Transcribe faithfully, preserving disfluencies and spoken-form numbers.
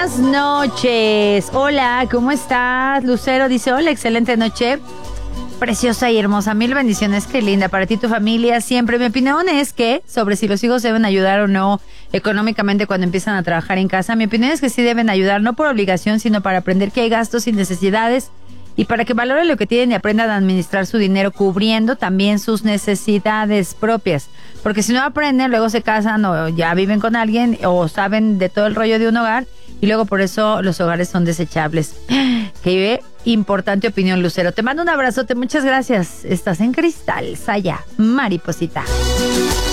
buenas noches. Hola, ¿cómo estás? Lucero dice, hola, excelente noche. Preciosa y hermosa, mil bendiciones, qué linda para ti y tu familia siempre. Mi opinión es que sobre si los hijos deben ayudar o no económicamente cuando empiezan a trabajar en casa, mi opinión es que sí deben ayudar, no por obligación, sino para aprender que hay gastos y necesidades y para que valoren lo que tienen y aprendan a administrar su dinero cubriendo también sus necesidades propias. Porque si no aprenden, luego se casan o ya viven con alguien o saben de todo el rollo de un hogar y luego por eso los hogares son desechables. Qué importante opinión, Lucero. Te mando un abrazote, muchas gracias. Estás en Cristal, Saya, mariposita.